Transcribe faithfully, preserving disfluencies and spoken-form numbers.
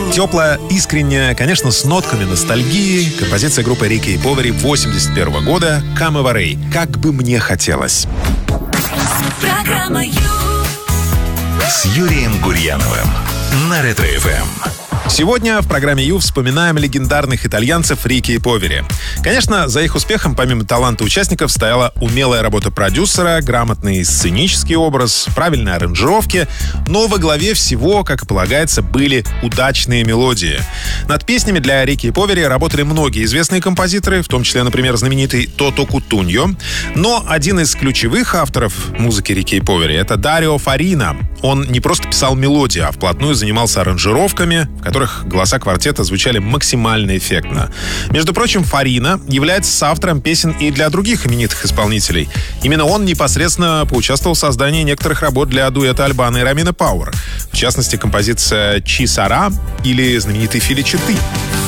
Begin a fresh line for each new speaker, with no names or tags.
Теплая, искренняя, конечно, с нотками ностальгии. Композиция группы Рики и Повери восемьдесят первого года «Come Over Ray». «Как бы мне хотелось».
Программа «Ю».
С Юрием Гурьяновым на Ретро-эф эм.
Сегодня в программе «Ю» вспоминаем легендарных итальянцев Рики и Повери. Конечно, за их успехом, помимо таланта участников, стояла умелая работа продюсера, грамотный сценический образ, правильные аранжировки, но во главе всего, как и полагается, были удачные мелодии. Над песнями для Рики и Повери работали многие известные композиторы, в том числе, например, знаменитый Тото Кутуньо. Но один из ключевых авторов музыки Рики и Повери — это Дарио Фарина. Он не просто писал мелодии, а вплотную занимался аранжировками, в которых голоса квартета звучали максимально эффектно. Между прочим, Фарина является соавтором песен и для других именитых исполнителей. Именно он непосредственно поучаствовал в создании некоторых работ для дуэта Альбано и Ромина Пауэр. В частности, композиция «Чи Сара» или знаменитый «Феличити».